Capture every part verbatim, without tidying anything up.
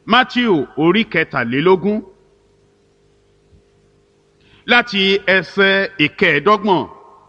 Mátíù orí kẹtàlélógún láti ẹsẹ̀ ìkẹẹ̀ẹ́dọ́gbọ̀n.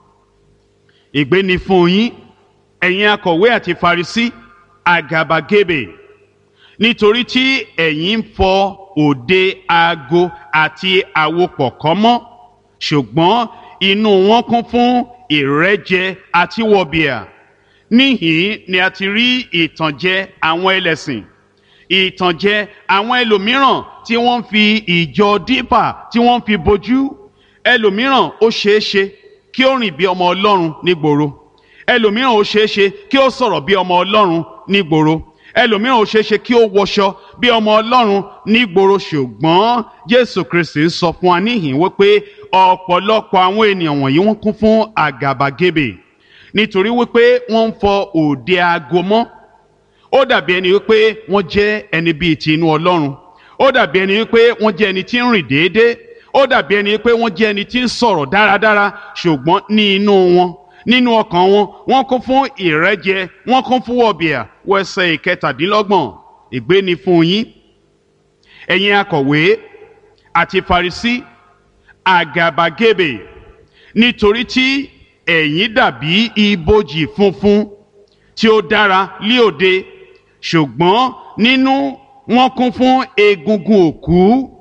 Ègbé ni fún yín, ẹ̀yin akọ̀wé àti Farisí, àgàbàgebè, nítorí tí ẹ̀yin ń fọ òde ago àti àwo pọ̀kọ́ mọ́, ṣùgbọ́n inú wọn kún fún ìrẹ́jẹ àti wọ̀bìà. Níhìn-ín ni a ti rí ìtànjẹ àwọn ẹlẹ́sìn, ìtànjẹ àwọn ẹlòmíràn tí wọ́n ń fi ìjọ dípà tí wọ́n ń fi bojú. Ẹlòmíràn ó ṣeé ṣe kí ó rìn bí ọmọ Ọlọ́run nígboro. Ẹlòmíràn ó ṣeé ṣe kí ó sọ̀rọ̀ bí ọmọ Ọlọ́run nígboro. Ẹlòmíràn ó ṣeé ṣe kí ó wọṣọ bí ọmọ Ọlọ́run nígboro. Ṣùgbọ́n Jésù Kristi ń sọ fún wa níhìn wípé ọ̀pọ̀lọpọ̀ àwọn ènìyàn wọ̀nyí wọ́n kún fún àgàbàgebè, nítorí wípé wọ́n ń fọ òde ago mọ́. Ó dàbí ẹni wípé wọ́n jẹ́ ẹni bíi ti inú Ọlọ́run. Ó dàbí ẹni wípé wọ́n jẹ́ ẹni tí ń rìn déédéé. Ó dàbí ẹni wípé wọ́n jẹ́ ẹni tí ń sọ̀rọ̀ dáradára. Ṣùgbọ́n ní inú wọn, nínú ọkàn wọn, wọ́n kún fún ìrẹ́jẹ, wọ́n kún fún wọ̀bìà. Wọ ẹsẹ̀ ìkẹtàdínlọ́gbọ̀n. Ègbé ni fún yín, ẹ̀yin akọ̀wé àti Farisí, àgàbàgebè, nítorí tí ẹ̀yin dàbí ibojì funfun tí ó dára lí òde, ṣùgbọ́n nínú wọn kún fún egungun òkú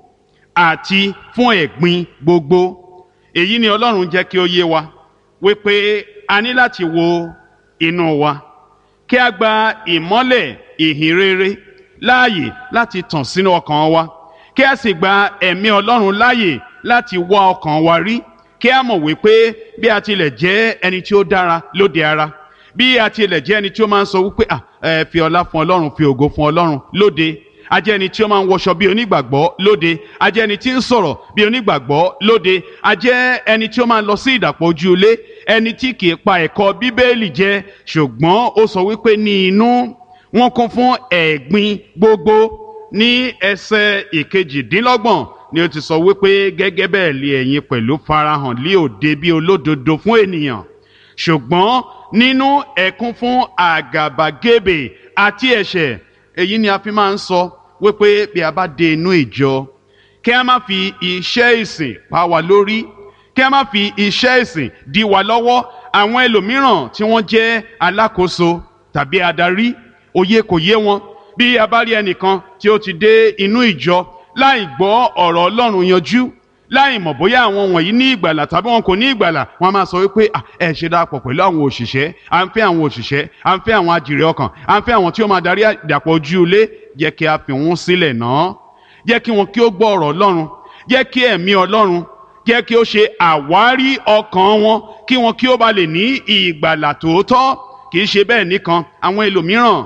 àti fún ẹ̀gbin gbogbo. Èyí ni Ọlọ́run jẹ́ kí ó yé wa wípé a ní láti wo inú wa kí a gba ìmọ́lẹ̀ ìhìn rere láàyè láti tàn sínú ọkàn wa, kí a sì gba ẹ̀mí Ọlọ́run láàyè láti wá ọkàn wa rí, kí a mọ̀ wípé bí a tilẹ̀ jẹ́ ẹni tí ó dára lóde ara, bí a tilẹ̀ jẹ́ ẹni tí ó máa ń sọ wípé à ẹ fi ọlá fún Ọlọ́run, fi ògo fún Ọlọ́run lóde, a jẹ́ ẹni tí ó máa ń wọṣọ bí onígbàgbọ́ lóde, a jẹ́ ẹni tí ń sọ̀rọ̀ bí onígbàgbọ́ lóde, a jẹ́ ẹni tí ó máa ń lọ sí ìdàpọ̀ ojú ilé, ẹni tí kì í pa ẹ̀kọ́ Bíbélì jẹ. Ṣùgbọ́n ó sọ wípé ní inú wọn kún fún ẹ̀gbin gbogbo. Ní ẹsẹ̀ ìkejìdínlọ́gbọ̀n ni ó ti sọ wípé gẹ́gẹ́ bẹ́ẹ̀ lé ẹ̀yin pẹ̀lú farahàn lí òde bí olódodo fún ènìyàn, ṣùgbọ́n nínú ẹ kún fún àgàbàgebè àti ẹ̀ṣẹ̀. Èyí ni a fi máa ń sọ wípé bí a bá dé inú ìjọ, kí a má fi iṣẹ́ ìsìn pa wá lórí, kí a má fi iṣẹ́ ìsìn dí wa lọ́wọ́. Àwọn ẹlòmíràn tí wọ́n jẹ́ alákòóso tàbí adarí, òye kò yé wọn. Bí a bá rí ẹnìkan tí ó ti dé inú ìjọ láì gbọ́ ọ̀rọ̀ Ọlọ́run yanjú, láì mọ̀ bóyá àwọn wọ̀nyí ní ìgbàlà tàbí wọn kò ní ìgbàlà, wọ́n máa sọ wípé ẹ ṣe darapọ̀ pẹ̀lú àwọn òṣìṣẹ́, à ń fẹ́ àwọn òṣìṣẹ́, à ń fẹ́ àwọn ajìrì ọkàn, à ń fẹ́ àwọn tí ó máa darí ìdàpọ̀ ojú ilé. Jẹ́ kí a fi wọ́n sílẹ̀ náà, jẹ́ kí wọn kí ó gbọ́ ọ̀rọ̀ Ọlọ́run, jẹ́ kí ẹ̀mí Ọlọ́run jẹ́ kí ó ṣe àwárí ọkàn wọn, kí wọn kí ó ba lè ní ìgbàlà tòótọ́. Kì í ṣe bẹ́ẹ̀ nìkan, àwọn ẹlòmíràn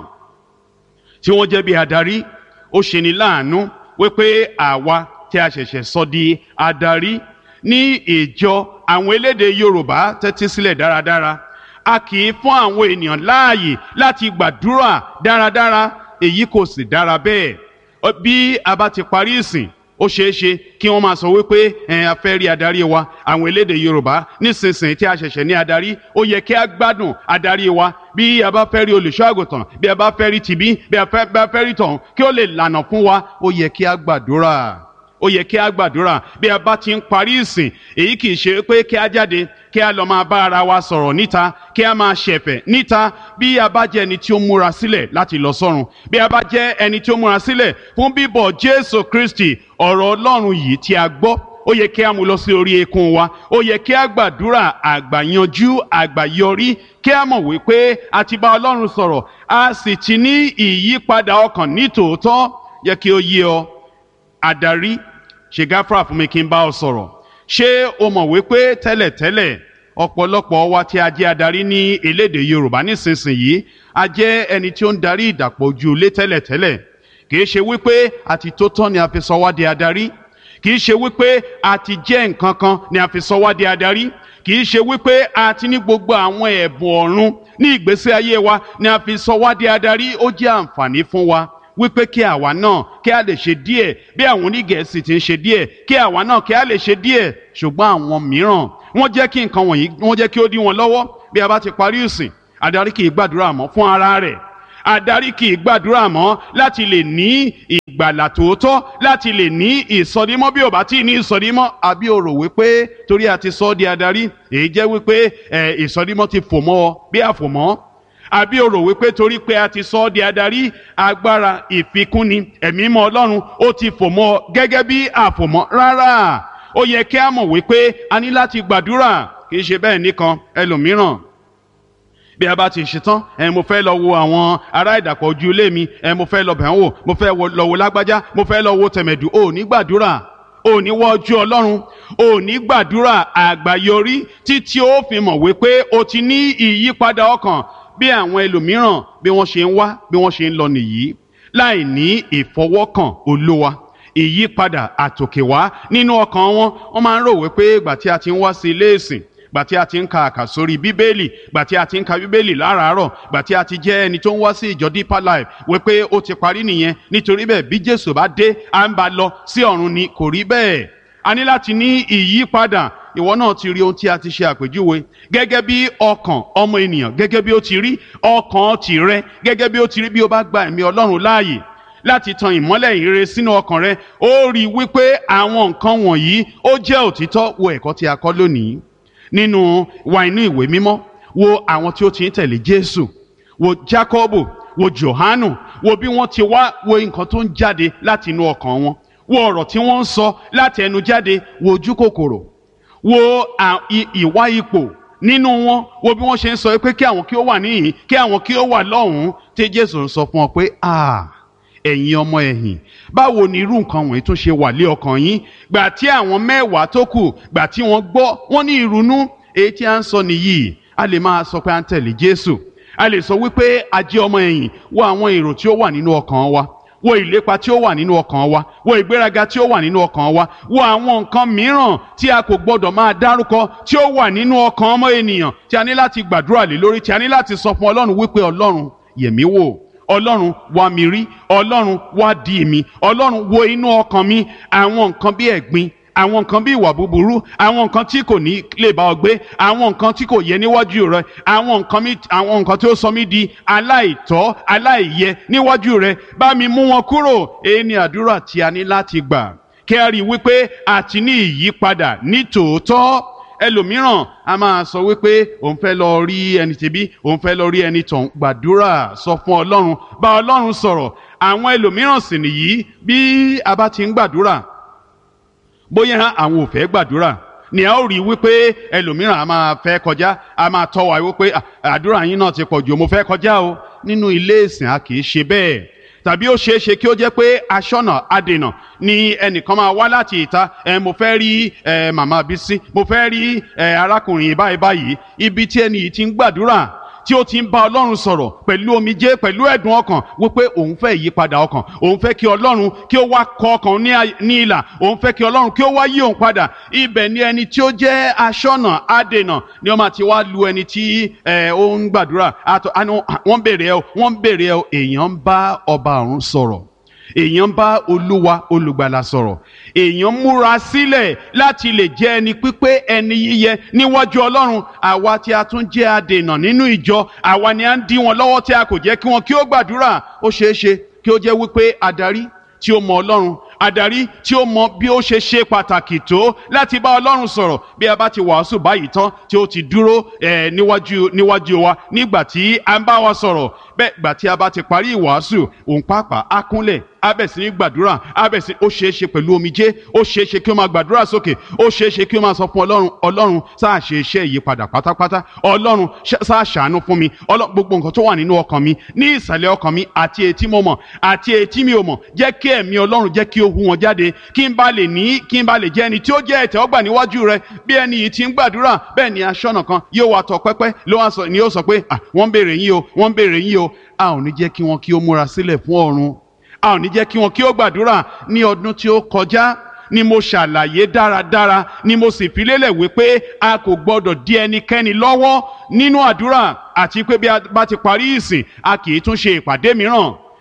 tí wọ́n jẹ́ bí adarí, ó ṣeni láàánú wípé àwa tí a ṣẹ̀ṣẹ̀ sọ di adarí ní ìjọ àwọn elédè Yorùbá, tẹ́tí sílẹ̀ dáradára, a kì í fún àwọn ènìyàn láàyè láti gbàdúrà dáradára. Èyí kò sì dára bẹ́ẹ̀. Bí a bá ti parí ìsìn, ó ṣeé ṣe kí wọ́n máa sọ wípé ẹ̀ a fẹ́ rí adarí wa, àwọn elédè Yorùbá nísinsìnyí tí a ṣẹ̀ṣẹ̀ ní adarí, ó yẹ kí a gbádùn adarí wa. Bí a bá fẹ́ rí olùṣọ́ àgùntàn, bí a bá fẹ́ rí tìbí, bí a bá fẹ́ rí tọ̀hún, kí ó lè lànà fún wa, ó yẹ kí a gbàdúrà. Ó yẹ kí a gbàdúrà bí a bá ti ń parí ìsìn. Èyí kì í ṣe pé kí a jáde kí a lọ máa bá ara wa sọ̀rọ̀ níta, kí a máa ṣẹ̀fẹ̀ níta. Bí a bá jẹ́ ẹni tí ó múra sílẹ̀ láti lọ sọ́run, bí a bá jẹ́ ẹni tí ó múra sílẹ̀ fún bíbọ̀ Jésù Kristi, ọ̀rọ̀ Ọlọ́run yìí tí a gbọ́, ó yẹ kí a mú lọ sí orí eékún wa. Ó yẹ kí a gbàdúrà àgbàyanjú àgbàyọrí, kí a mọ̀ wípé a ti bá Ọlọ́run sọ̀rọ̀, a sì ti ní ìyípadà ọkàn ní tòótọ́. Yẹ kí ó yé ọ, adarí, ṣe gáfárà fún mi kí n bá ọ sọ̀rọ̀. Ṣé o mọ̀ wípé tẹ́lẹ̀tẹ́lẹ̀ ọ̀pọ̀lọpọ̀ wa tí a jẹ́ adarí ní elédè Yorùbá nísinsìnyí, a jẹ́ ẹni tí ó ń darí ìdàpọ̀ ojú ilé tẹ́lẹ̀tẹ́lẹ̀. Kìí ṣe wípé àti tó tán ni a fi sọ wá di adarí. Kìí ṣe wípé àti jẹ́ nǹkan kan ni a fi sọ wá di adarí. Kìí ṣe wípé àti ní gbogbo àwọn ẹ̀bùn ọ̀run ní ìgbésí ayé wa ni a fi sọ wá di adarí. Ó jẹ́ àǹfààní fún wa wípé kí àwa náà kí a lè ṣe díẹ̀ bí àwọn onígẹ̀ẹ́sì ti ń ṣe díẹ̀, kí àwa náà kí a lè ṣe díẹ̀. Ṣùgbọ́n àwọn mìíràn wọ́n jẹ́ kí nǹkan wọ̀nyí wọ́n jẹ́ kí ó dí wọn lọ́wọ́. Bí a bá ti parí ìsìn, adarí kì í gbàdúrà mọ́ fún ara rẹ̀. Adarí kì í gbàdúrà mọ́ láti lè ní ìgbà ìgbàlà tòótọ́, láti lè ní ìsọdímọ́ bí ò bá tí ì ní ìsọdímọ́. Àbí o rò wípé torí a ti sọ ọ́ di adarí èyí jẹ́ wípé ẹ̀ ìsọdímọ́ ti fò mọ́ ọ bí àfòmọ́? Àbí o rò wípé torí pé a ti sọ ọ́ di adarí agbára ìfikúnni ẹ̀mí mọ́ Ọlọ́run ó ti fò mọ́ ọ gẹ́gẹ́ bí àfòmọ́? Rárá, ó yẹ kí a mọ̀ wípé a ní láti gbàdúrà. Kì í ṣe bẹ́ẹ̀ nìkan, ẹlòmíràn bí a bá ti ṣetán ẹ mo fẹ́ lọ wo àwọn ará ìdàpọ̀ ojú ilé mi, ẹ mo fẹ́ lọ bẹ̀ wọ́n wò, mo fẹ́ lọ wo lágbájá, mo fẹ́ lọ wo tẹ̀mẹ̀dù. ò ní gbàdúrà, ò ní wọ́jú Ọlọ́run, ò ní gbàdúrà àgbáyọrí títí ó fi mọ̀ wípé o ti ní ìyípadà ọkàn. Bí àwọn ẹlòmíràn bí wọ́n ṣe ń wá bí wọ́n ṣe ń lọ nìyí, láì ní ìfọwọ́kàn Olúwa, ìyípadà àtòkèwá nínú ọkàn wọn. Wọ́n máa ń rò wípé ìgbà tí a ti ń wá sí ilé ìsìn, gbà tí a ti ń ka àkàsórí bíbélì, gbà tí a ti ń ka bíbélì láràárọ̀, gbà tí a ti jẹ́ ẹni tó ń wá sí ìjọ Deeper Life wípé ó ti parí nìyẹn. Nítorí bẹ́ẹ̀ bí Jésù bá dé à ń bá lọ sí ọ̀run ni. Kò rí bẹ́ẹ̀. A ní láti ní ìyípadà. Ìwọ náà ti rí ohun tí a ti ṣe àpèjúwe gẹ́gẹ́ bí ọkàn ọmọ ènìyàn, gẹ́gẹ́ bí ó ti rí ọkàn tìrẹ, gẹ́gẹ́ bí ó ti rí bí ó bá gba ẹ̀mí Ọlọ́run láàyè láti tan ìmọ́lẹ̀ ìrere sínú ọkàn rẹ. Ó rí wípé àwọn nǹkan wọ̀nyí ó jẹ́ òtítọ́. Wo ẹ̀kọ́ tí a kọ́ lónìí nínú wa inú ìwé mímọ́. Wo àwọn tí ó ti ń tẹ̀lé Jésù, wo Jákọ́bù, wo Jòhánù, wo bí wọ́n ti wá, wo nǹkan tó ń jáde láti inú ọkàn wọn, wo ọ̀rọ̀ tí wọ́n ń sọ láti ẹnu jáde, wo ojú kòkòrò, wo ìwà ipò nínú wọn, wo bí wọ́n ṣe ń sọ pé kí àwọn kí ó wà níhìn, kí àwọn kí ó wà lọ́hùn-ún. Tí Jésù ń sọ fún ọ pé ah ẹ̀yin ọmọ ẹ̀yìn, báwo ni irú nǹkan wọ̀nyí tún ṣe wà lé ọkàn yín? Gbà tí àwọn mẹ́wàá tó kù, gbà tí wọ́n gbọ́, wọ́n ní ìrunú. Èyí tí a ń sọ nìyí, a lè máa sọ pé a ń tẹ̀lé Jésù, a lè sọ wípé a jẹ́ ọmọ ẹ̀yìn. Wo àwọn èrò tí ó wà nínú ọkàn wa, wo ìlépa tí ó wà nínú ọkàn wa, wo ìgbéraga tí ó wà nínú ọkàn wa, wo àwọn nǹkan mìíràn tí a kò gbọdọ̀ máa dárúkọ tí ó wà nínú ọkàn ọmọ ènìyàn, tí a ní láti gbàdúrà lé lórí, tí a ní láti sọ fún Ọlọ́run wípé Ọlọ́run yẹ̀ mí wò, Ọlọ́run wá mi rí, Ọlọ́run wá dì mí, Ọlọ́run wo inú ọkàn mi. Àwọn nǹkan bí ẹ̀gbin, àwọn nǹkan bí ìwà búburú, àwọn nǹkan tí kò ní lè bá ọ gbé, àwọn nǹkan tí kò yẹ níwájú rẹ, àwọn nǹkan mi àwọn nǹkan tí ó sọ mí di aláìtọ́ aláìyẹ níwájú rẹ, bá mi mú wọn kúrò. Èyí ni àdúrà tí a ní láti gbà kí a rí i wípé a ti ní ìyípadà ní tòótọ́. Ẹlòmíràn a máa sọ wípé òun fẹ́ lọ rí ẹni tèbí, òun fẹ́ lọ rí ẹni tọ̀hún. Gbàdúrà, sọ fún Ọlọ́run, bá Ọlọ́run sọ̀rọ̀. Àwọn ẹlòmíràn sì nìyí, bí a bá ti ń gbàdúrà, bóyá àwọn ò fẹ́ gbàdúrà ni a ó rí wípé ẹlòmíràn a máa fẹ́ kọjá, a máa tọ́ wa wípé àdúrà yín náà ti pọ̀ jù, mo fẹ́ kọjá o. Nínú ilé ìsìn a kì í ṣe bẹ́ẹ̀. Tàbí ó ṣeé ṣe kí ó jẹ́ pé aṣọ́nà adènà ni ẹnìkan máa wá láti ìta, ẹ mo fẹ́ rí ẹ màmá Bísí, mo fẹ́ rí ẹ arákùnrin báyìí báyìí. Ibi tí ẹni yìí ti ń gbàdúrà, tí ó ti ń bá Ọlọ́run sọ̀rọ̀ pẹ̀lú omijé, pẹ̀lú ẹ̀dùn ọkàn wípé òun fẹ́ ìyípadà ọkàn, òun fẹ́ kí Ọlọ́run kí ó wá kọ ọkàn ní ìlà, òun fẹ́ kí Ọlọ́run kí ó wá yí òun padà. Ibẹ̀ ni ẹni tí ó jẹ́ aṣọ́nà adènà ni ó máa ti wá lu ẹni tí ẹ ó ń gbàdúrà. Wọ́n béèrè ẹ o, wọ́n béèrè ẹ o. Èèyàn ń bá ọba ọ̀run sọ̀rọ̀, èèyàn ń bá Olúwa olùgbàlà sọ̀rọ̀, èèyàn múra sílẹ̀ láti lè jẹ́ ẹni pípé, ẹni yíyẹ níwájú Ọlọ́run. Àwa tí a tún jẹ́ adènà nínú ìjọ, àwa ni a ń dí wọn lọ́wọ́ tí a kò jẹ́ kí wọn kí ó gbàdúrà. Ó ṣeé ṣe kí ó jẹ́ wípé adarí tí ó mọ Ọlọ́run, adarí tí ó mọ bí ó ṣe ṣe pàtàkì tó láti bá Ọlọ́run sọ̀rọ̀, bí a bá ti wàásù báyìí tán tí ó ti dúró ẹ̀ níwájú níwájú wa nígbà tí a ń bá wa sọ̀rọ̀, bẹ́ẹ̀ gbà tí a bá ti parí ìwàásù, òun pàápàá á kúnlẹ̀, á bẹ̀ sí ní gbàdúrà, á bẹ̀ sí, ó ṣeé ṣe pẹ̀lú omijé, ó ṣeé ṣe kí ó máa gbàdúrà sókè, ó ṣeé ṣe kí ó máa sọ fún Ọlọ́run, Ọlọ́run sáà ṣe iṣẹ́ ìyípadà pátápátá, Ọlọ́run sáà ṣàánú fún mi, Ọlọ́run gbogbo nǹkan tó wà nínú ọkàn mi, ní ìsàlẹ̀ ọkàn mi, àti èyí tí mo mọ̀ àti èyí tí mi ò mọ̀, jẹ́ kí ẹ̀mí Ọlọ́run jẹ́ kí ó hu wọn jáde, kí n bá lè ní kí n bá lè jẹ́ ẹni tí ó jẹ́ ìtẹ́wọ́gbà níwájú rẹ. Bí ẹni yìí ti ń gbàdúrà, bẹ́ẹ̀ ni aṣọ́nà kan yóò wá tọ̀ pẹ́pẹ́ ló wá sọ ni yóò sọ pé wọ́n ń béèrè yín o, wọ́n ń béèrè yín o. A ò ní jẹ́ kí wọn kí ó múra sílẹ̀ fún ọ̀run, a ò ní jẹ́ kí wọn kí ó gbàdúrà. Ní ọdún tí ó kọjá ni mo ṣàlàyé dáradára, ni mo sì fi lélẹ̀ wípé a kò gbọdọ̀ dí ẹnikẹ́ni lọ́wọ́ nínú àdúrà, àti pé bí a bá ti parí ìsìn a kì í tún ṣe ìpàdé mìíràn.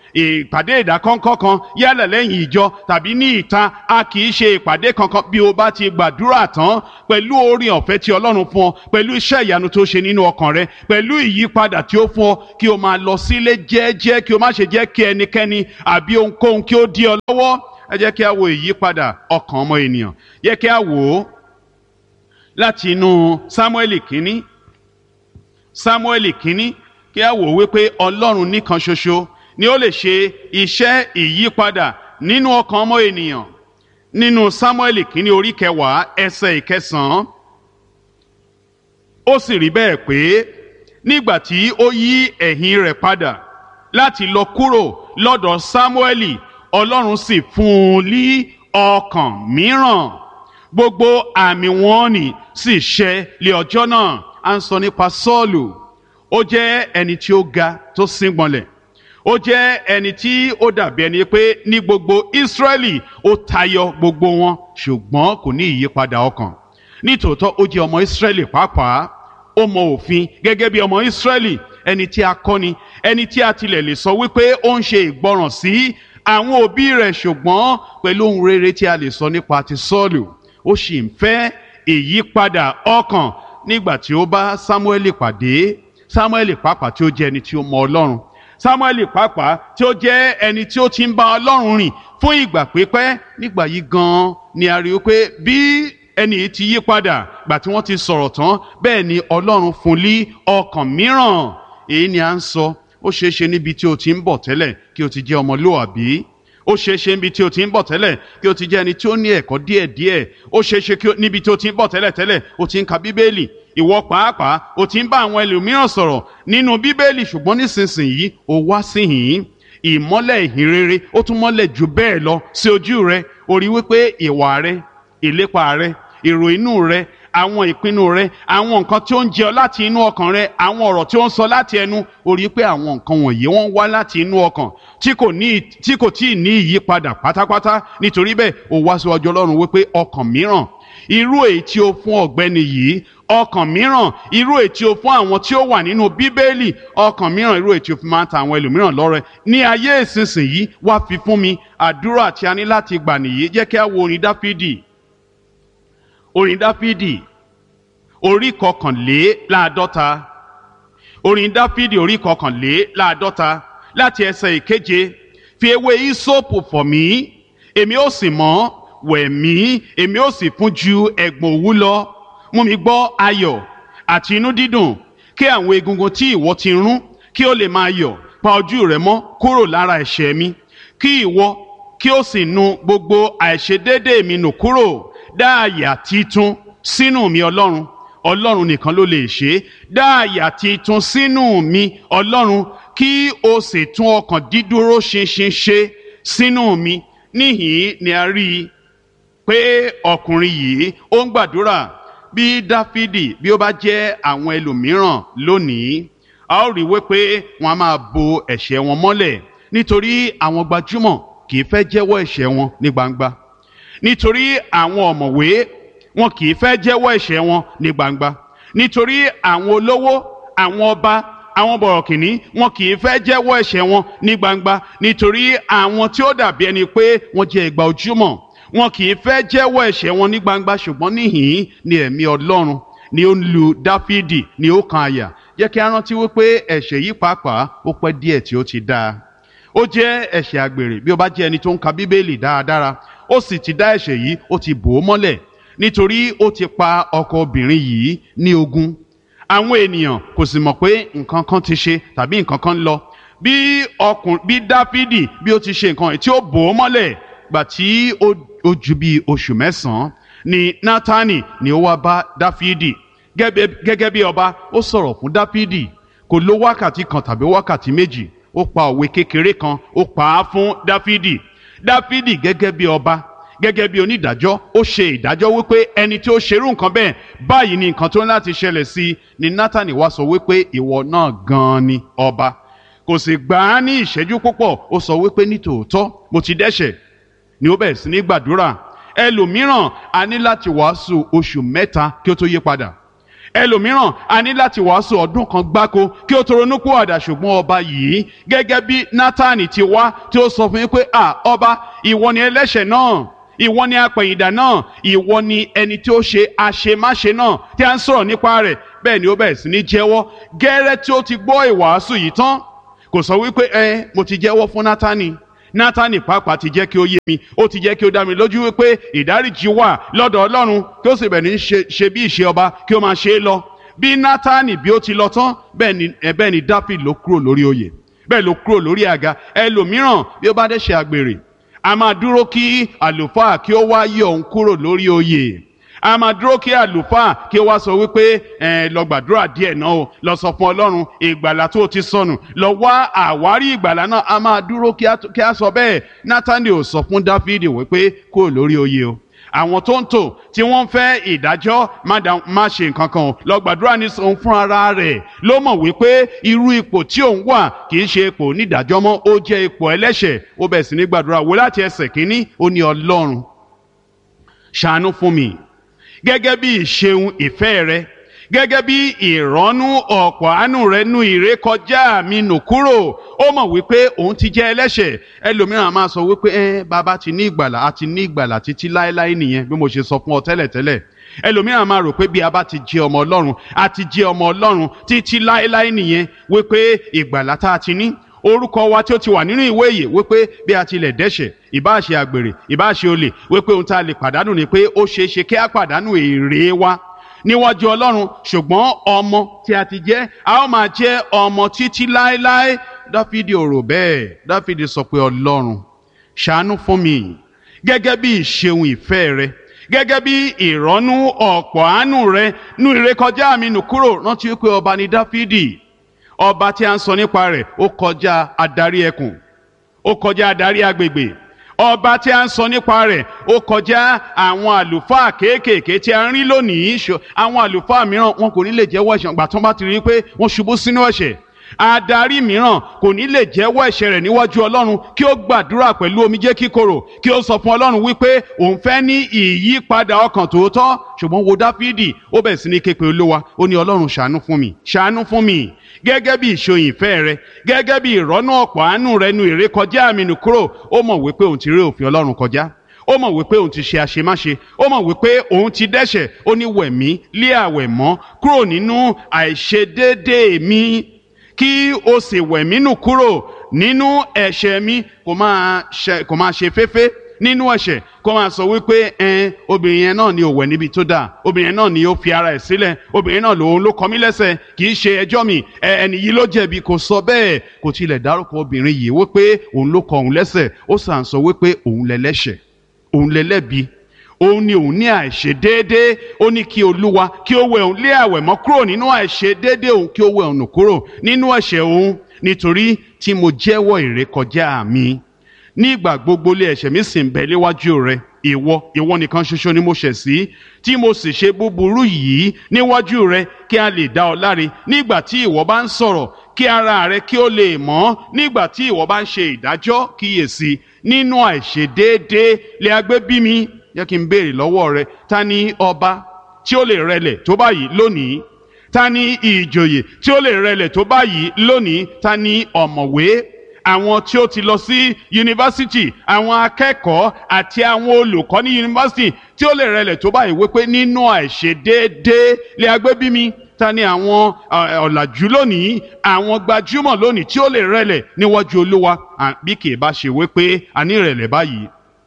ìpàdé ìdákọ́ńkọ́ kan yálà lẹ́yìn ìjọ tàbí ní ìta, a kì í ṣe ìpàdé kankan bí o bá ti gbàdúrà tán pẹ̀lú oore ọ̀fẹ́ tí Ọlọ́run fún ọ, pẹ̀lú iṣẹ́ ìyanu tó ṣe nínú ọkàn rẹ, pẹ̀lú ìyípadà tí ó fún ọ, kí o máa lọ sílé jẹ́ẹ́jẹ́, kí o má ṣe jẹ́ kí ẹnikẹ́ni àbí ohunkóhun kí ó dí ọ lọ́wọ́. Ẹ jẹ́ kí a wo ìyípadà ọkàn ọmọ ènìyàn. Yẹ kí a wò ó láti inú Sámúẹ́lì kínní Sámúẹ́lì kínní kí a wò wípé Ọlọ́run nìkan ṣoṣo ni ó lè ṣe iṣẹ́ ìyípadà nínú ọkàn ọmọ ènìyàn. Nínú Sámúẹ́lì kínní orí kẹwàá ẹsẹ̀ ìkẹsàn-án, ó sì rí bẹ́ẹ̀ pé nígbà tí ó yí ẹ̀yìn rẹ̀ padà láti lọ kúrò lọ́dọ̀ Sámúẹ́lì, Ọlọ́run sì fún un ní ọkàn mìíràn, gbogbo àmì wọ̀nnì sì ṣẹ lé ọjọ́ náà. À ń sọ nípa Sọ́ọ̀lù. Ó jẹ́ ẹni tí ó ga tó síngbọnlẹ̀, ó jẹ́ ẹni tí ó dàbí ẹni pé ní gbogbo Ísírẹ́lì ó tayọ gbogbo wọn, ṣùgbọ́n kò ní ìyípadà ọkàn. Nítòótọ́ ó jẹ́ ọmọ Ísírẹ́lì pàápàá, ó mọ òfin gẹ́gẹ́ bí ọmọ Ísírẹ́lì, ẹni tí a kọ́ ni, ẹni tí a tilẹ̀ lè sọ wípé ó ń ṣe ìgbọràn sí àwọn òbí rẹ̀, ṣùgbọ́n pẹ̀lú ohun rere tí a lè sọ nípa ti Sọ́ọ̀lù, ó sì ń fẹ́ ìyípadà ọkàn. Nígbà tí ó bá Sámúẹ́lì pàdé, Sámúẹ́lì pàápàá tí ó jẹ́ ẹni tí ó mọ Ọlọ́run, Sámúẹ́lì pàápàá tí ó jẹ́ ẹni tí ó ti ń bá Ọlọ́run rìn fún ìgbà pípẹ́, nígbà yìí gan-an ni a rí i pé bí ẹni yìí ti yí padà gbà tí wọ́n ti sọ̀rọ̀ tán, bẹ́ẹ̀ ni Ọlọ́run fún lí ọkàn mìíràn. Èyí ni à ń sọ. Ó ṣeé ṣe níbi tí o ti ń bọ̀ tẹ́lẹ̀ kí o ti jẹ́ ọmọlúwàbí. Ó ṣeé ṣe níbi tí o ti ń bọ̀ tẹ́lẹ̀ kí o ti jẹ́ ẹni tí ó ní ẹ̀kọ́ díẹ̀díẹ̀. Ó ṣeé ṣe níbi tí o ti ń bọ̀ tẹ́lẹ̀ tẹ́lẹ̀ o ti ń ka Bíbélì. Ìwọ pàápàá o ti ń bá àwọn ẹlòmíràn sọ̀rọ̀ nínú Bíbélì, ṣùgbọ́n nísinsìnyí o wá síhìn. Ìmọ́lẹ̀ ìhìn rere ó tún mọ́lẹ̀ jù bẹ́ẹ̀ lọ sí ojú rẹ. O rí wípé ìwà rẹ, ìlépa rẹ, èrò inú rẹ, àwọn ìpinnu rẹ, àwọn nǹkan tí ó ń jẹ ọ láti inú ọkàn rẹ, àwọn ọ̀rọ̀ tí ó ń sọ láti ẹnu, o rí pé àwọn nǹkan wọ̀nyí wọ́n wá láti inú ọkàn tí kò ní tí kò tíì ní ìyípadà pátápátá. Nítorí bẹ́ẹ̀ o wá síwájú Ọlọ́run wípé ọkàn mìíràn, irú èyí tí o fún ọ̀gbẹ́ni yìí, ọkàn mìíràn, irú èyí tí o fún àwọn tí ó wà nínú Bíbélì, ọkàn mìíràn, irú èyí tí o fi máa ń ta àwọn ẹlòmíràn lọ́rẹ ní ayé ìsinsìnyí, wá fi fún mi. Àdúrà tí a ní láti gbà nìyí. Jẹ́ kí a wo orin Dáfídì, orin Dáfídì orí kọkànléláàádọ́ta, orin Dáfídì orí kọkànléláàádọ́ta láti ẹsẹ̀ ìkeje. Fi ewé ìsopù fọ̀ mí, èmi ó sì mọ́, wẹ̀ mí, èmi ó sì fún ju ẹ̀gbọ̀n òwú lọ. Mú mi gbọ́ ayọ̀ àti inú dídùn, kí àwọn egungun tí ìwọ ti rún kí ó lè máa yọ̀. Pa ojú rẹ mọ́ kúrò lára ẹ̀ṣẹ̀ mi, kí ìwọ kí ó sì nu gbogbo àìṣedéédéé mi nù kúrò. Dá àyà titun sínú mi Ọlọ́run, Ọlọ́run nìkan ló lè ṣe é. Dá àyà titun sínú mi Ọlọ́run, kí o sì tún ọkàn dídúró ṣinṣin ṣe sínú mi. Níhìn ni a rí i pé ọkùnrin yìí ó ń gbàdúrà. Bí Dáfídì bí ó bá jẹ́ àwọn ẹlòmíràn lónìí, a ó rí wípé wọn a máa bo ẹ̀ṣẹ̀ wọn mọ́lẹ̀, nítorí àwọn gbajúmọ̀ kì í fẹ́ jẹ́wọ́ ẹ̀ṣẹ̀ wọn ní gbangba, nítorí àwọn ọ̀mọ̀wé wọn kì í fẹ́ jẹ́wọ́ ẹ̀ṣẹ̀ wọn ní gbangba, nítorí àwọn olówó, àwọn ọba, àwọn bọ̀rọ̀kìnní wọn kì í fẹ́ jẹ́wọ́ ẹ̀ṣẹ̀ wọn ní gbangba, nítorí àwọn tí ó dàbí ẹni pé wọ́n jẹ́ ìgbà ojúmọ́ wọn kì í fẹ́ jẹ́wọ́ ẹ̀ṣẹ̀ wọn ní gbangba. Ṣùgbọ́n níhìn ni ẹ̀mí Ọlọ́run ni ó ń lu Dáfídì ni ó kan àyà. Jẹ́ kí a rántí wípé ẹ̀ṣẹ̀ yìí pàápàá ó pẹ́ díẹ̀ tí ó ti dáa. Ó jẹ́ ẹ̀ṣẹ̀ àgbèrè. Bí ó bá jẹ́ ẹni tó ń ka Bíbélì dáradára, ó sì ti dá ẹ̀ṣẹ̀ yìí, ó ti bò ó mọ́lẹ̀, nítorí ó ti pa ọkọ obìnrin yìí ní ogún. Àwọn ènìyàn kò sì mọ̀ pé nǹkan kan ti ṣe tàbí nǹkan kan lọ. Bí ọkùnrin bí Dáfídì bí ó ti ṣe nǹkan tí ó bò ó mọ́lẹ̀, gbà tí ó ju bí oṣù mẹ́sàn-án ni Nátánì ni ó wá bá Dáfídì gẹ́gẹ́ bí ọba. Ó sọ̀rọ̀ fún Dáfídì, kò lo wákàtí kan tàbí wákàtí méjì, ó pa òwe kékeré kan, ó pa á fún Dáfídì. Dáfídì gẹ́gẹ́ bí ọba, gẹ́gẹ́ bí onídàájọ́, ó ṣe ìdájọ́ wípé ẹni tí ó ṣerú nǹkan bẹ́ẹ̀, báyìí ni nǹkan tó ń láti ṣẹlẹ̀ sí i. Ni Nátánì wá sọ wípé ìwọ náà gan-an ni ọba. Kò sì gbà á ní ìṣẹ́jú púpọ̀, ó sọ wípé nítòótọ́ mo ti dẹ́ṣẹ̀. Ni ó bẹ̀rẹ̀ sí ní gbàdúrà. Ẹlòmíràn a ní láti wàásù oṣù mẹ́ta kí ó tó yí padà. ẹlòmíràn a ní láti wàásù ọdún kan gbáko kí ó tó ronúpìwàdà, ṣùgbọ́n ọba yìí gẹ́gẹ́ bí Nátánì ti wá tí ó sọ fún yín pé à ọba, ìwọ ni ẹlẹ́ṣẹ̀ náà, ìwọ ni apẹ̀yìndà náà, ìwọ ni ẹni tí ó ṣe àṣemáṣe náà tí a ń sọ̀rọ̀ nípa rẹ̀. Bẹ́ẹ̀ ni ó bẹ̀rẹ̀ sí ní jẹ́wọ́. Gẹ́rẹ́ tí ó ti gbọ́ ìwàásù yìí tán, kò sọ wípé ẹ mo ti jẹ́wọ́ fún Nátánì. Nátánì pàápàá ti jẹ́ kí ó yé mi, ó ti jẹ́ kí ó dá mi lójú wípé ìdáríjì wà lọ́dọ̀ Ọlọ́run, kí ó sì bẹ̀rẹ̀ ní ṣe bí ìṣe ọba kí ó máa ṣe é lọ. Bí Nátánì bí ó ti lọ tán, bẹ́ẹ̀ ni bẹ́ẹ̀ ni Dáfídì ló kúrò lórí oyè, bẹ́ẹ̀ ló kúrò lórí àga. Ẹlòmíràn bí ó bá dẹ́ṣẹ̀ àgbèrè, a máa dúró kí àlùfáà kí ó wá yọ òun kúrò lórí oyè. A máa dúró kí àlùfáà kí ó wá sọ wípé ẹ lọ gbàdúrà díẹ̀ náà o, lọ sọ fún Ọlọ́run ìgbàlà tó ti sọnù, lọ wá àwárí ìgbàlà náà. A máa dúró kí a sọ bẹ́ẹ̀. Nátánì ò sọ fún Dáfídì wípé kúrò lórí oyè o. Àwọn tó ń tò tí wọ́n ń fẹ́ ìdájọ́ má ṣe nǹkan kan o, lọ gbàdúrà ní òun fún ara rẹ̀ ló mọ̀ wípé irú ipò tí òun wà kì í ṣe ipò onídàájọ́ mọ́, ó jẹ́ ipò ẹlẹ́ṣẹ̀. Ó bẹ̀ sí ní gbàdúrà wò láti ẹsẹ̀ kínní, ó ní Ọlọ́run ṣàánú fún mi gẹ́gẹ́ bí ìṣeun ìfẹ́ rẹ, gẹ́gẹ́ bí ìrọ́nú ọ̀pọ̀ àánú rẹ nú ìrékọjá mi nù kúrò. Ó mọ̀ wípé òun ti jẹ́ ẹlẹ́ṣẹ̀. Ẹlòmíràn máa sọ wípé ẹ bàbá ti ní ìgbàlà, a ti ní ìgbàlà títí láéláé nìyẹn, bí mo ṣe sọ fún ọ tẹ́lẹ̀tẹ́lẹ̀. Ẹlòmíràn máa rò pé bí a bá ti jẹ́ ọmọ Ọlọ́run, a ti jẹ́ ọmọ Ọlọ́run títí láéláé nìyẹn, wípé ìgbàlà tá a ti ní, orúkọ wa tí ó ti wà nínú ìwé ìyè, wípé bí a tilẹ̀ dẹ́ṣẹ̀, ìbá ṣe àgbèrè, ìbá ṣe olè, wípé ohun tá a lè pàdánù ni pé ó ṣeé ṣe kí a pàdánù èrè wa níwájú Ọlọ́run, ṣùgbọ́n ọmọ tí a ti jẹ́, a ó máa jẹ́ ọmọ títí láéláé. Dáfídì ò rò bẹ́ẹ̀. Dáfídì sọ pé Ọlọ́run ṣàánú fún mi gẹ́gẹ́ bí ìṣeun ìfẹ́ rẹ, gẹ́gẹ́ bí ìrọ́nú ọ̀pọ̀ àánú rẹ nú ìrékọjá mi nù kúrò. Rántí wípé ọba ni Dáfídì. Ọba tí a ń sọ nípa rẹ̀ ó kọjá adarí ẹkùn, ó kọjá adarí agbègbè. Ọba tí a ń sọ nípa rẹ̀ ó kọjá àwọn àlùfáà kéékèèké tí a ń rí lónìí. Àwọn àlùfáà mìíràn wọn kò ní lè jẹ́wọ́ ẹ̀ṣẹ̀ gbà tán bá ti rí pé wọ́n ṣubú sínú ẹ̀ṣẹ̀. Adarí mìíràn kò ní lè jẹ́wọ́ ẹ̀ṣẹ̀ rẹ̀ níwájú Ọlọ́run kí ó gbàdúrà pẹ̀lú omijé kíkorò, kí ó sọ fún Ọlọ́run wípé òun fẹ́ ní ìyípadà ọkàn tòótọ́. Ṣùgbọ́n wo Dáfídì, ó bẹ̀ sí ní ké pe Olúwa, ó ní Ọlọ́run ṣàánú fún mi, ṣàánú fún mi gẹ́gẹ́ bí ìṣeun ìfẹ́ rẹ, gẹ́gẹ́ bí ìrọ́nú ọ̀pọ̀ àánú rẹ nú ìrékọjá mi nù kúrò. Ó mọ̀ wípé òun ti rí òfin Ọlọ́run kọjá, ó mọ̀ wípé òun ti ṣe àṣemáṣe, ó mọ̀ wípé òun ti dẹ́ṣẹ̀. Ó ní wẹ̀ mí lé àwẹ̀ mọ́ kúrò nínú àìṣedéédéé mi, kí o sì wẹ̀ mí nù kúrò nínú ẹ̀ṣẹ̀ mi. Kò máa ṣe kò máa ṣe féfé nínú ẹ̀ṣẹ̀, kó máa sọ wípé ẹn obìnrin yẹn náà ni ò wẹ̀ níbi tó dáa, obìnrin yẹn náà ni ó fi ara ẹ̀ sílẹ̀, obìnrin náà lòun ló kọ mí lẹ́sẹ̀, kì í ṣe ẹjọ́ mi, ẹni yìí ló jẹ̀bi. Kò sọ bẹ́ẹ̀, kò tilẹ̀ dárúkọ obìnrin yìí wípé òun ló kọ òun lẹ́sẹ̀. Ó sàn sọ wípé òun lẹ́lẹ́ṣẹ̀, òun lẹ́lẹ́bi, òun ni òun ní àìṣedéédé. Ó ní kí Olúwa kí ó wẹ̀ òun lé àwẹ̀ mọ́ kúrò nínú àìṣedéédé òun, kí ó wẹ̀ òun nù kúrò nínú ẹ̀ṣẹ̀ òun, nítorí tí mo jẹ́wọ́ ìrékọjá mi. Nígbà gbogbo lé ẹ̀ṣẹ̀ mi sì ń bẹ léwájú rẹ. Ìwọ ìwọ nìkan ṣoṣo ni mo ṣẹ̀ sí, tí mo sì ṣe búburú yìí níwájú rẹ, kí a lè dá ọ láre nígbà tí ìwọ bá ń sọ̀rọ̀, kí ara rẹ kí ó lè mọ́ nígbà tí ìwọ bá ń ṣe ìdájọ́. Kíyèsí, nínú àìṣedéédé lè a gbé bí mi. Jẹ́ kí n béèrè lọ́wọ́ rẹ, ta ni ọba tí ó lè rẹlẹ̀ tó báyìí lónìí? Ta ni ìjòyè tí ó lè rẹlẹ̀ tó báyìí lónìí? Ta ni ọ̀mọ̀wé, àwọn tí ó ti lọ sí yunifásitì, àwọn akẹ́kọ̀ọ́ àti àwọn olùkọ́ ní yunifásitì tí ó lè rẹlẹ̀ tó báyìí wípé nínú àìṣedéédé lè a gbé bí mi? Ta ni àwọn ọ̀làjú lónìí, àwọn gbajúmọ̀ lónìí tí ó lè rẹlẹ̀ níwájú Olúwa? Bí kì í bá ṣe wípé a ní ìrẹ̀lẹ̀ báyìí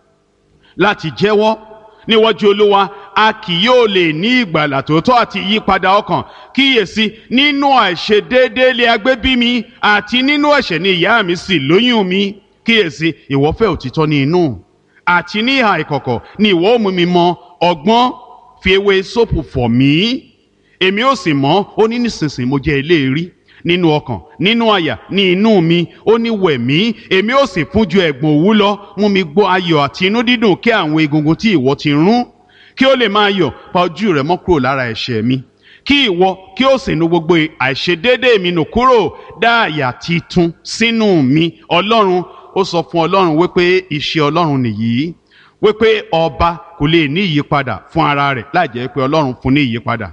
láti jẹ́wọ́ níwájú Olúwa, a kì yóò lè ní ìgbàlà tòótọ́ àti ìyípadà ọkàn. Kíyèsí, nínú àìṣedéédé lè a gbé bí mi, àti nínú ẹ̀ṣẹ̀ ni ìyá mi sì lóyún mi. Kíyèsí, ìwọ fẹ́ òtítọ́ ní inú, àti ní ìhà ìkọ̀kọ̀ ni ìwọ ó mú mi mọ ọgbọ́n. Fi ewé sóòpù fọ̀ mí, èmi ó sì mọ́. Ó ní nísinsìnyí mo jẹ́ eléèrí nínú ọkàn, nínú àyà, ní inú mi. Ó ní wẹ̀ mí, èmi ó sì fún ju ẹ̀gbọ̀n òwú lọ. Mú mi gbọ́ ayọ̀ àti inú dídùn, kí àwọn egungun tí ìwọ ti rún kí ó lè máa yọ̀. Pa ojú rẹ mọ́ kúrò lára ẹ̀ṣẹ̀ mi, kí ìwọ kí ó sì nu gbogbo àìṣedéédé mi nù kúrò. Dá àyà titun sínú mi. Ọlọ́run, ó sọ fún Ọlọ́run wípé iṣẹ́ Ọlọ́run nìyí, wípé ọba kò lè ní ìyípadà fún ara rẹ̀ láì jẹ́ pé Ọlọ́run fún ní ìyípadà,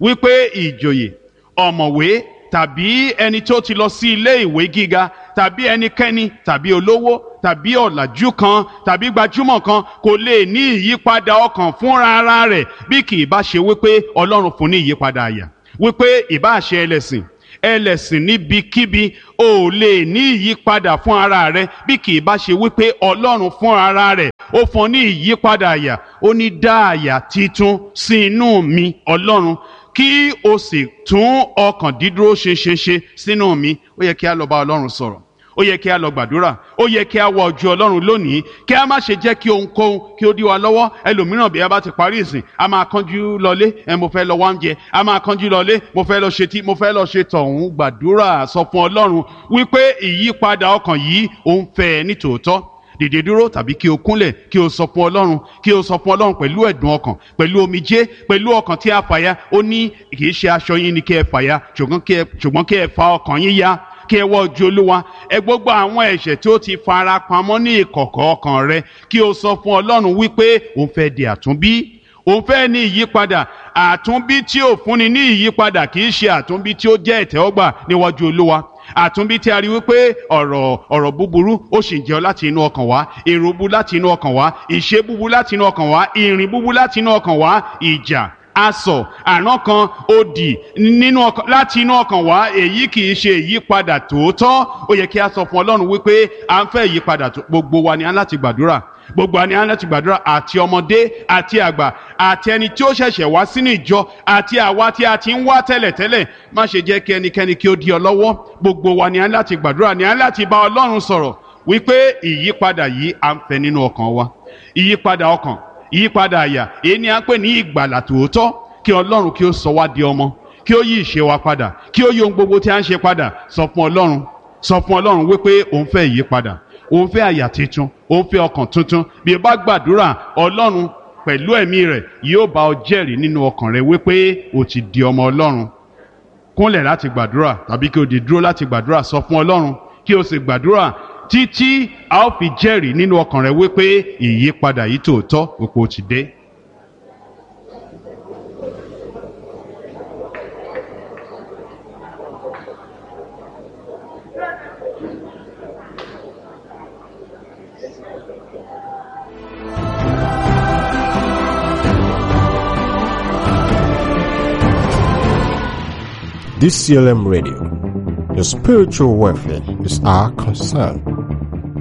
wípé ìjòyè, ọ̀mọ̀wé tàbí ẹni tó ti lọ sí ilé ìwé gíga tàbí ẹnikẹ́ni tàbí olówó tàbí ọ̀làjú kan tàbí gbajúmọ̀ kan kò lè ní ìyípadà ọkàn fúnra ara rẹ̀ bí kì í bá ṣe wípé Ọlọ́run fún ní ìyípadà àyà, wípé ìbá ṣe ẹlẹ́sìn ẹlẹ́sìn níbikíbi ò lè ní ìyípadà fún ara rẹ̀ bí kì í bá ṣe wípé Ọlọ́run fún ara rẹ̀ ó fún ní ìyípadà àyà. Ó ní dá àyà titun sí inú mi Ọlọ́run, kí o sì tún ọkàn dídúró ṣinṣin ṣe sínú mi. Ó yẹ kí a lọ bá Ọlọ́run sọ̀rọ̀, ó yẹ kí a lọ gbàdúrà, ó yẹ kí a wọ ojú Ọlọ́run lónìí, kí a má ṣe jẹ́ kí ohunkóhun kí ó dí wa lọ́wọ́. Ẹlòmíràn bí a bá ti parí ìsìn a máa kánjú lọlé, ẹ mo fẹ́ lọ wá oúnjẹ, a máa kánjú lọlé, mo fẹ́ lọ ṣe tí mo fẹ́ lọ ṣe tọ̀hún. Gbàdúrà, sọ fún Ọlọ́run wípé ìyípadà ọkàn yìí ó ń fẹ́ ní tòótọ́. Dìde dúró tàbí kí o kúnlẹ̀ kí o sọ fún Ọlọ́run, kí o sọ fún Ọlọ́run pẹ̀lú ẹ̀dùn ọkàn, pẹ̀lú omijé, pẹ̀lú ọkàn tí a fàya. Ó ní kì í ṣe aṣọ yín ni kí ẹ fàya, ṣùgbọ́n kí ẹ fa ọkàn yín ya, kí ẹ wọ ojú Olúwa. Ẹ gbogbo àwọn ẹ̀ṣẹ̀ tí ó ti fara pamọ́ ní ìkọ̀kọ̀ ọkàn rẹ, kí o sọ fún Ọlọ́run wípé òun fẹ́ di àtúnbí, òun fẹ́ ní ìyípadà. Àtúnbí tí ò fúnni ní ìyípadà kì í ṣe àtúnbí tí ó jẹ́ ìtẹ́wọ́gbà níwájú Olúwa. Àtúnbí tí a rí wípé ọ̀rọ̀ ọ̀rọ̀ búburú ó sì ń jẹ́ láti inú ọkàn wá, èrò búburú láti inú ọkàn wá, ìṣe búburú láti inú ọkàn wá, ìrìn búburú láti inú ọkàn wá, ìjà, asọ̀, àrán kan, òdì nínú ọkàn láti inú ọkàn wá. Èyí kì í ṣe ìyípadà tòótọ́. Ó yẹ kí a sọ fún Ọlọ́run wípé à ń fẹ́ ìyípadà. Gbogbo wa ni a láti gbàdúrà, gbogbo wa ni a láti gbàdúrà, àti ọmọdé àti àgbà àti ẹni tí ó ṣẹ̀ṣẹ̀ wá sínú ìjọ àti àwa tí a ti ń wá tẹ́lẹ̀tẹ́lẹ̀. Má ṣe jẹ́ kí ẹnikẹ́ni kí ó dí ọ lọ́wọ́. Gbogbo wa ni a láti gbàdúrà, ni a láti bá Ọlọ́run sọ̀rọ̀ wípé ìyípadà yìí à ń fẹ́ nínú ọkàn wa. Ìyípadà ọkàn, ìyípadà àyà, èyí ni a ń pè ní ìgbàlà tòótọ́. Kí Ọlọ́run kí ó sọ wá di ọmọ, kí ó yí ìṣe wa padà, kí ó yí ohun gbogbo tí a ń ṣe padà. Sọ fún Ọlọ́run, sọ fún Ọlọ́run wípé òun fẹ́ ìyípadà, òun fẹ́ àyà tuntun, òun fẹ́ ọkàn tuntun. Bí o bá gbàdúrà, Ọlọ́run pẹ̀lú ẹ̀mí rẹ̀ yóò bá ọ jẹ́rìí nínú ọkàn rẹ wípé o ti di ọmọ Ọlọ́run. Kúnlẹ̀ láti gbàdúrà tàbí kí o dìde dúró láti gbàdúrà. Sọ fún Ọlọ́run kí o sì gbàdúrà títí a ó fi jẹ́rìí nínú ọkàn rẹ wípé ìyípadà yìí tòótọ́ òpó ti dé. D C L M Radio, your spiritual welfare is our concern.